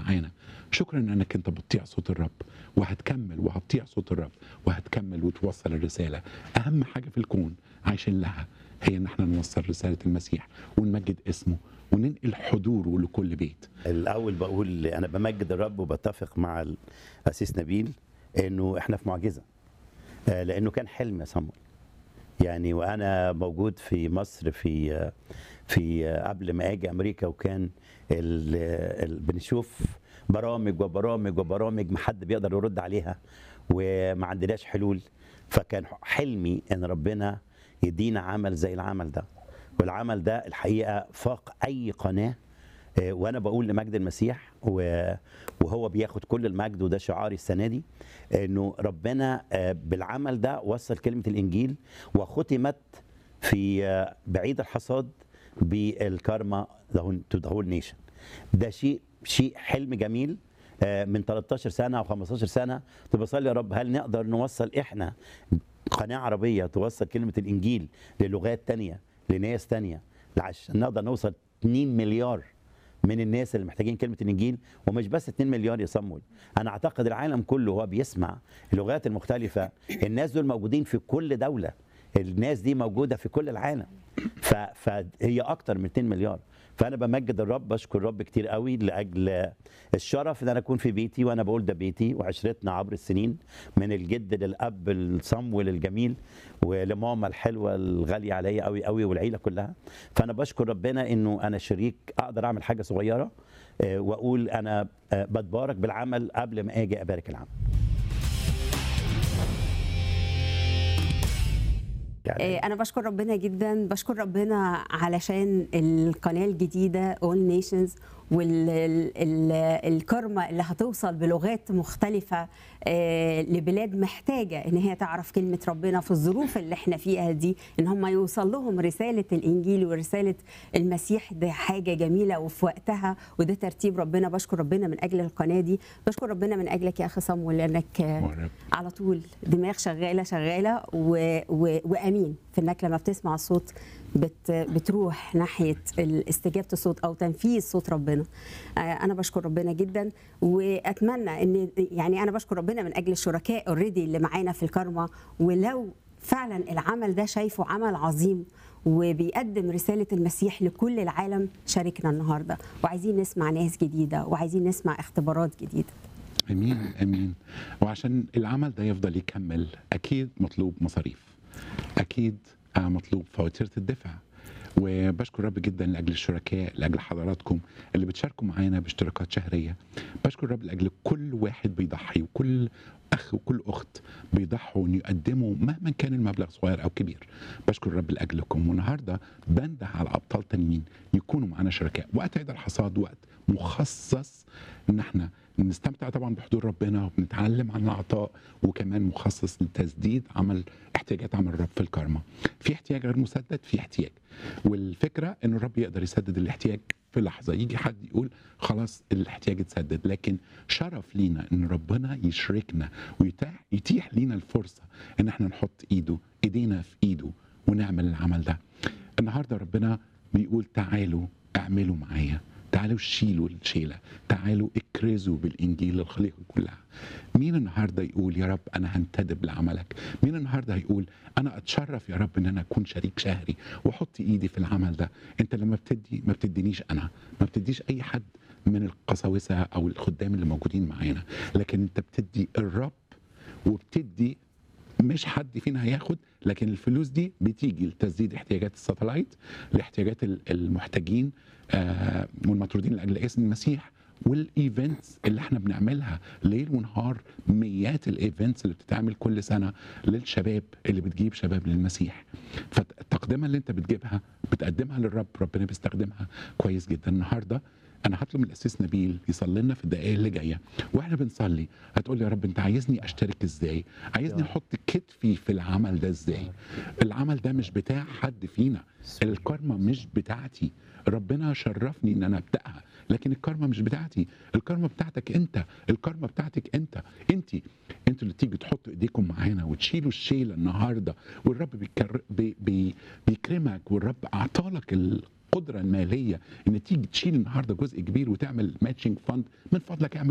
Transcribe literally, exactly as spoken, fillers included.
معانا. شكرا انك انت بتطيع صوت الرب وهتكمل وهتطيع صوت الرب وهتكمل وتوصل الرساله. اهم حاجه في الكون عايشين لها هي ان احنا نوصل رساله المسيح ونمجد اسمه وننقل حضوره لكل بيت. الاول بقول انا بمجد الرب وبتفق مع الاسيس نبيل انه احنا في معجزه، لانه كان حلم يا صمويل. يعني وانا موجود في مصر في في قبل ما اجي امريكا، وكان ال ال بنشوف برامج وبرامج وبرامج ما حد بيقدر يرد عليها وما عندناش حلول. فكان حلمي ان ربنا يدينا عمل زي العمل ده، والعمل ده الحقيقه فاق اي قناه. وانا بقول لمجد المسيح وهو بياخد كل المجد، وده شعاري السنه دي، انه ربنا بالعمل ده وصل كلمه الانجيل وختمت في بعيد الحصاد بالكارما تو ذا هول نيشن. ده شيء شيء حلم جميل من تلتاشر سنه او خمستاشر سنه. كنت بصلي يا رب هل نقدر نوصل احنا قناه عربيه توصل كلمه الانجيل للغات تانية لناس تانية عشان نقدر نوصل اتنين مليار من الناس اللي محتاجين كلمه الانجيل. ومش بس اتنين مليار يا صمويل، انا اعتقد العالم كله هو بيسمع اللغات المختلفه. الناس دول موجودين في كل دوله، الناس دي موجوده في كل العالم، فهي اكتر من اتنين مليار. فانا بمجد الرب، بشكر الرب كتير قوي لاجل الشرف ان انا اكون في بيتي، وانا بقول ده بيتي وعشرتنا عبر السنين من الجد للاب الصمويل الجميل ولماما الحلوه الغاليه عليا قوي قوي والعيله كلها. فانا بشكر ربنا انه انا شريك اقدر اعمل حاجه صغيره واقول انا بتبارك بالعمل قبل ما اجي ابارك العمل. يعني أنا بشكر ربنا جدا، بشكر ربنا علشان القناة الجديدة All Nations والكرمة اللي هتوصل بلغات مختلفة لبلاد محتاجة إن هي تعرف كلمة ربنا في الظروف اللي احنا فيها دي، إن هم يوصل لهم رسالة الإنجيل ورسالة المسيح. ده حاجة جميلة وفي وقتها، وده ترتيب ربنا. بشكر ربنا من أجل القناة دي، بشكر ربنا من أجلك يا أخي صمويل لأنك على طول دماغ شغالة شغالة و... و... وأمين في إنك لما بتسمع الصوت بت... بتروح ناحية استجابة الصوت أو تنفيذ صوت ربنا. أنا بشكر ربنا جدا، وأتمنى إن يعني أنا بشكر ربنا من أجل الشركاء اوريدي اللي معانا في الكرمة. ولو فعلا العمل ده شايفه عمل عظيم وبيقدم رسالة المسيح لكل العالم، شاركنا النهاردة، وعايزين نسمع ناس جديدة وعايزين نسمع اختبارات جديدة. امين امين. وعشان العمل ده يفضل يكمل اكيد مطلوب مصاريف، اكيد مطلوب فواتير الدفع. وبشكر رب جدا لاجل الشركاء، لاجل حضراتكم اللي بتشاركوا معانا باشتراكات شهريه. بشكر رب لاجل كل واحد بيضحي، وكل اخ وكل اخت بيضحوا ان يقدموا مهما كان المبلغ صغير او كبير. بشكر رب لاجلكم. والنهارده بنده على ابطال تانيين يكونوا معانا شركاء. وقت عيد الحصاد وقت مخصص ان احنا نستمتع طبعا بحضور ربنا وبنتعلم عن العطاء، وكمان مخصص لتسديد عمل احتياجات عمل الرب في الكرمة. في احتياج غير مسدد، في احتياج، والفكره ان الرب يقدر يسدد الاحتياج في لحظه. يجي حد يقول خلاص الاحتياج اتسدد، لكن شرف لينا ان ربنا يشركنا ويتيح يتيح لينا الفرصه ان احنا نحط ايده ايدينا في ايده ونعمل العمل ده. النهارده ربنا بيقول تعالوا اعملوا معايا، تعالوا شيلوا الشيله، تعالوا اكرزوا بالانجيل للخليقه كلها. مين النهارده يقول يا رب انا هنتدب لعملك؟ مين النهارده هيقول انا اتشرف يا رب ان انا اكون شريك شهري واحط ايدي في العمل ده؟ انت لما بتدي ما بتدينيش انا، ما بتديش اي حد من القساوسه او الخدام اللي موجودين معانا، لكن انت بتدي الرب، وبتدي مش حد فينا هياخد، لكن الفلوس دي بتيجي لتسديد احتياجات الساتلايت، لاحتياجات المحتاجين آه والمطرودين لاجل اسم المسيح، والايفنتس اللي احنا بنعملها ليل ونهار. مئات الايفنتس اللي بتتعمل كل سنه للشباب اللي بتجيب شباب للمسيح. فالتقدمه اللي انت بتجيبها بتقدمها للرب، ربنا بيستخدمها كويس جدا. النهارده انا هطلب من الاسيس نبيل يصلي لنا في الدقائق اللي جايه، واحنا بنصلي هتقول لي يا رب انت عايزني اشترك ازاي؟ عايزني احط كتفي في العمل ده ازاي؟ العمل ده مش بتاع حد فينا، الكرمه مش بتاعتي. ربنا شرفني ان انا ابداها، لكن الكرمه مش بتاعتي، الكرمه بتاعتك انت، الكرمه بتاعتك انت. انت انتوا اللي تيجي تحطوا ايديكم معانا وتشيلوا الشيله النهارده، والرب بيكر... بي... بي... بيكرمك، والرب اعطالك ال... القدره الماليه ان تيجي تشيل النهارده جزء كبير وتعمل ماتشنج فند، من فضلك اعمل